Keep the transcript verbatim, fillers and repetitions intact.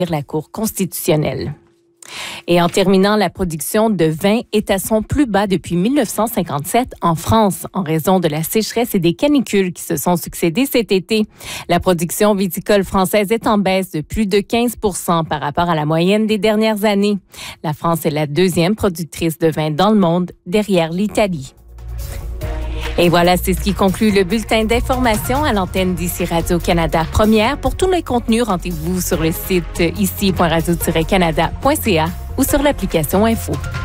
la Cour constitutionnelle. Et en terminant, la production de vin est à son plus bas depuis mille neuf cent cinquante-sept en France, en raison de la sécheresse et des canicules qui se sont succédées cet été. La production viticole française est en baisse de plus de quinze pour cent par rapport à la moyenne des dernières années. La France est la deuxième productrice de vin dans le monde, derrière l'Italie. Et voilà, c'est ce qui conclut le bulletin d'information à l'antenne d'ici Radio-Canada Première. Pour tous les contenus, rendez-vous sur le site ici point radio tiret canada point c a ou sur l'application Info.